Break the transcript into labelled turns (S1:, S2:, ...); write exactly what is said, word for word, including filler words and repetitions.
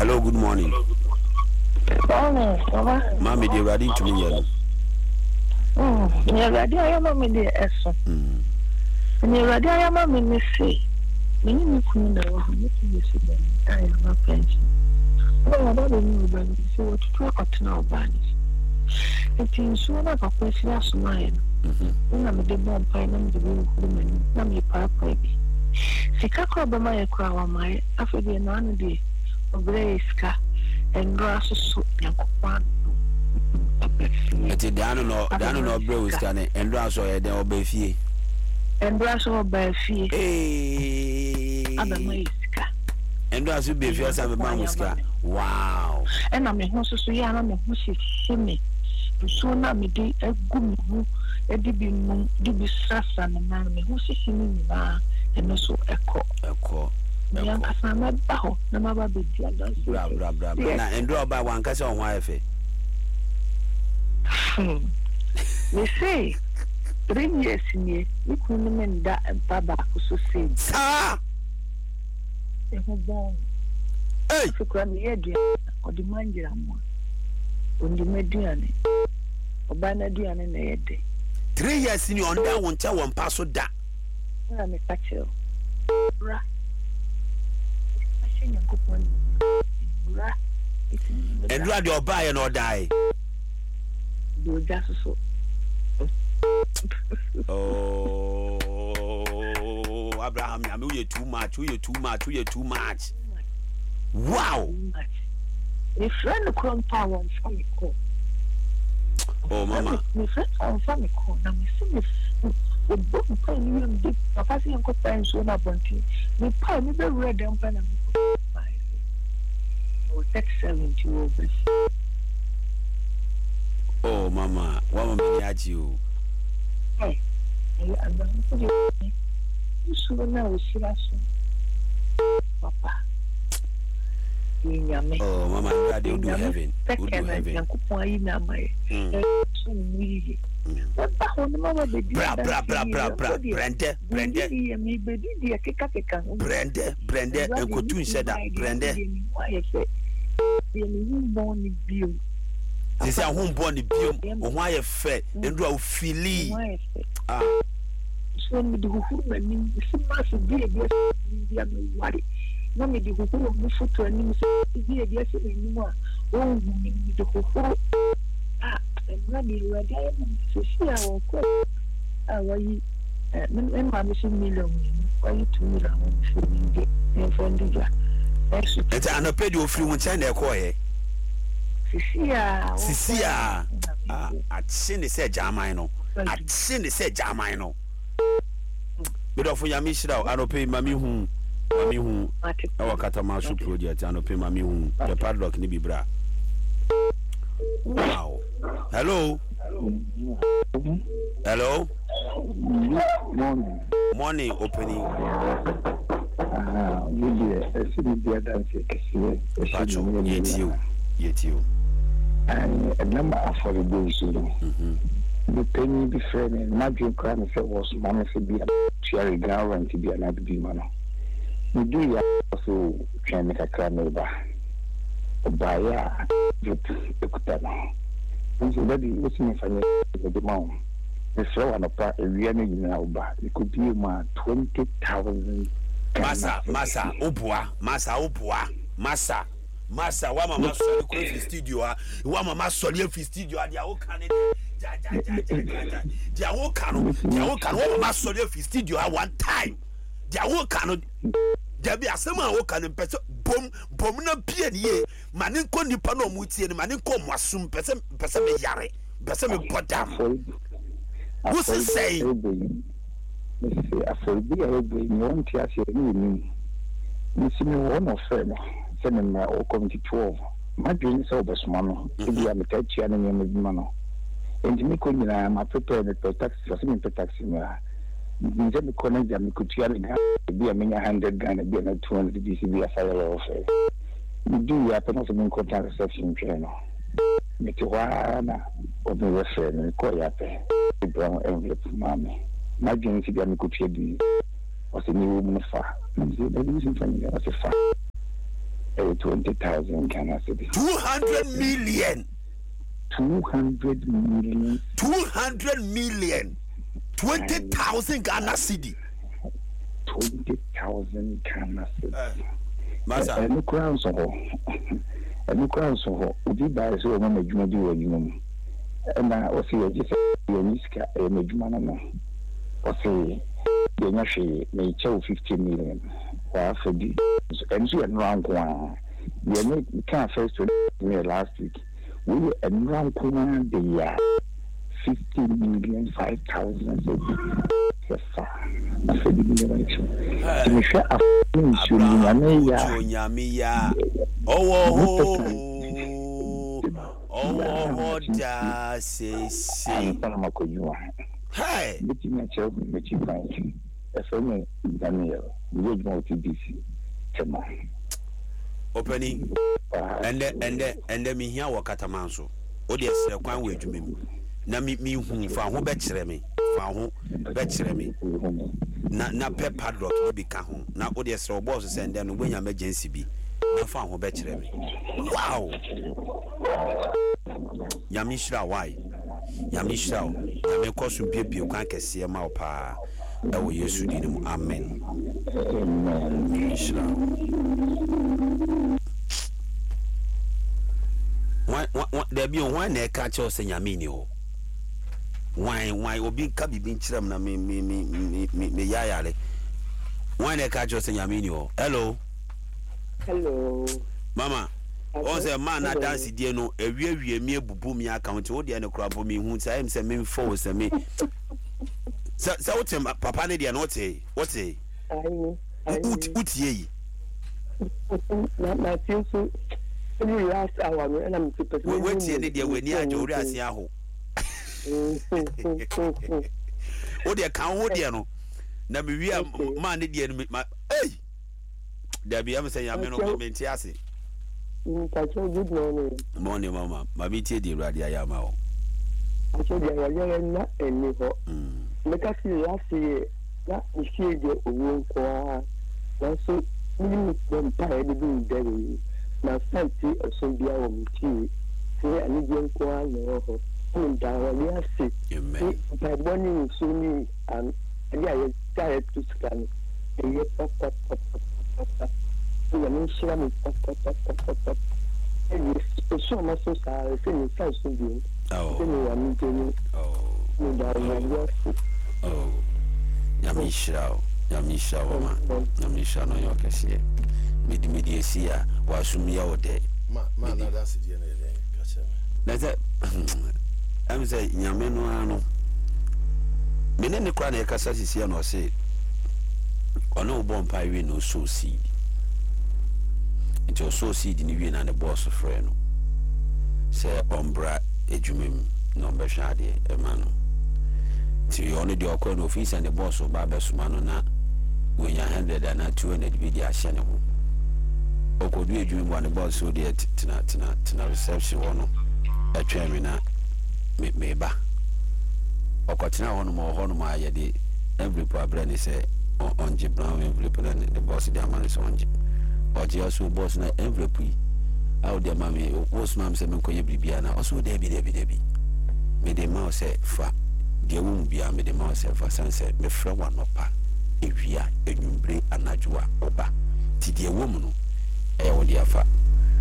S1: Hello, good morning.
S2: Morning, Mama.
S1: Mami, they ready to me yet?
S2: Hmm. Yeah, ready. I am a minute. Eso.
S1: Hmm.
S2: And you ready. I am a minute. Say. Many me couldn't know how much you see them. I am a pension. Oh, I don't know. But see what to talk about now, Barney. It is so like a question as mine. When I'm the bomb pine and the woman, I'm your papa baby. See, Kakra my crown, my after the none day of Grace and grass soup and coupon.
S1: Eti dano no dano no bre we scan and draso e den obefie.
S2: And draso obefie.
S1: Eh.
S2: Abamaiska.
S1: And draso befie say me mamuska. Wow.
S2: And I'm ho so so ya na me ho hihime. So na me di egu me ho e di bi mu di bi sasa na na me ho hihime na e no so eko
S1: eko.
S2: Ya kasa na ba ho na ma ba be di adansi.
S1: Bra bra bra. Na endro ba wan kasa on wa efe.
S2: Hmm. Me say, three years in here, we couldn't mend that and Baba so say.
S1: Sir!
S2: Hey! If you come here, or the Manjama, on the Mediane, or Banadian in the day.
S1: Three years in your under one tell one pass with that.
S2: I'm a catcher. Bra. I think you're good one. Bra.
S1: And you are your buy and or die.
S2: Do just so.
S1: Oh, Abraham, I mean, you're too much, you're too much, you're too much. Wow.
S2: My friend, the crown power on family call.
S1: Oh, Mama.
S2: My friend on family call. Now, me see me. The book playing you deep. My passing uncle times when I want to. Me pay me the red and pen and my. Oh, that's seventy over.
S1: Oh, Mama, what am I at you?
S2: Hey, I'm going to put you. You should know, see us. Papa.
S1: Oh, Mama, you are doing heaven.
S2: Good heaven. Bra,
S1: bra, bra, bra, bra. Brenda, Brenda. Brenda, Brenda, and Kotun said that. Brenda. They say, I'm born the biome, or why a fat, and do a filly. Ah,
S2: so me the woman, so much of beer, yes, worry. No, me the woman of the foot and beer, yes, anymore. Oh, the whole ah, and ready, ready, to see our court. Ah, why you, and my missing million, why you two million, and from the it's
S1: an appeal free one China coy.
S2: Sisia,
S1: Sisia. Ah, I'd seen the said Jamino. I'd seen the said Jamino. But of your mission, I don't pay Mammy whom, Mammy whom, our Catamasu project, and pay Mammy whom, the padlock Nibibra. Wow. Hello. Hello.
S3: Morning.
S1: Morning opening.
S3: Ah, you I see the dance.
S1: Pacho, yet you, yet you.
S3: And a number of holidays, you know. The penny be friend and Madrid crime was Mamma to be a cherry ground to be another demon. We do also try make a crime over. By a drip the Kutana. And so that is listening for the mom. The slow and a part of Vienna now, but it could be my twenty thousand.
S1: Massa, Massa, Opua, Massa, Opua, Massa. Massa, one mama sorry, coffee studio, one mama sorry, coffee studio, they are all canny. They are all canoe, they are all canoe, one mama sorry, coffee studio at one time. They are all canoe. There be a summer walk and person, boom, boom, no pier, manin con nipano muti and manin com was soon, person, person, yare, person, put down. What's he saying?
S3: I said, be a baby, you won't hear me. You see me one of them. Sending my old committee twelve. My dreams over small. If you have a touch and a name of Mano. And to me, couldn't I am prepared to tax for some taxi. You said the corner jam could be a many hundred gun and be a two hundred B C B a fire of you do happen of an contact reception channel. Make a one of the reference and call up a brown envelope, mammy. My dreams to be a could be was a new woman far. And the reason for me was a far. uh, twenty thousand Ghana cedis.
S1: two hundred million.
S3: two hundred million.
S1: two hundred million. twenty thousand Ghana cedi.
S3: twenty thousand Ghana cedi.
S1: Masa.
S3: Any crowns of any crowns of Ubi by so many Juma do you. And I was here just a Niska, a Majumana. Or say, the Nashi may chow fifty million. Or for the and so round one. You can't first to me last week. We were around one the year fifty million five thousand. Yes, sir. I said, you share a
S1: Yamia. Oh, oh, oh, say, say, hey,
S3: meeting a child, which you find a family, Daniel, would want to be tomorrow.
S1: Opening and then and then and then me here wakatamanso. Odi esere kwan we adwuma mu. Na me me hu fa ho be kire me. Fa ho be kire me. Na na pe padlock no bi ka ho. Na odi esere obo so send no gbenya emergency bi. Na fa ho be kire me. Wow. Yamishra why? Yamishra. Yame kosu biebie kwan kese ma opa. E wo Yesu di mu. Amen.
S3: Amen.
S1: Yamishra. There be one that catch us in Yaminio. Why, why, Obi Kabi bin Chram na me, me, me, me, me, me, yayale. One that catch us in Yaminio. Hello.
S2: Hello.
S1: Mama. On say man na dance die no ewie wie me bubu me account wo de na krabo me hu say am say me fo say me. Sa sa what papa ne de na what what say?
S2: Ayi.
S1: Ut utie yi.
S2: Na na tinsu. Any last hour, and I'm super.
S1: We wait here, dear, when you are Jory as Yahoo. Oh, dear, can't hold you. Now, we are man, the enemy. Hey, there be ever say, I'm not going to be assy.
S2: Good morning.
S1: Morning, Mamma. My meeting, dear Radia Yamao.
S2: I told you, I am not any hope. Make us see last year that we see the own car. Also, we don't buy anything there. Na santi osondia wo mti se ani je nko ano ho nda wa ni ase amen by boni so ni an ali aye tare to scan eye pop pop pop pop ya ni shira mi pop pop pop pop pop e so ma so sa se ni sa so bi
S1: oh
S2: ni wa mi je ni oh nda wa ni ase
S1: oh ya mi shira ya mi shira ma ya mi shira no yo kese midi midi esia wasumia ode
S4: ma ma na da se die na ele ka se
S1: na say am say nyame no ano me ne ne kwa na ekasa sisia no say ono bo mpa wi no so seed nti so seed ni wi na ne boss frɛ no say ombra ejumem no be hwade e ma no ti ono de okɔ no office and the boss ba besuma no na we nya one hundred and two hundred bi di ahye ne ho okodu ejumi bo ne boss so dey tina tina tina reception wono atwa mi na me me ba okotina wono mo ho no ma ye de envelope abra ni say onje brown envelope na the boss dey amane so onje oje also boss na envelope yi aw de mami boss mam say me koye bibia na also dey bi dey bi dey bi me de ma say fa de wo bia me de ma say fa sanse me fra wa no pa ewia enwumbre anadwoa oba ti de wo mu no e wo de afa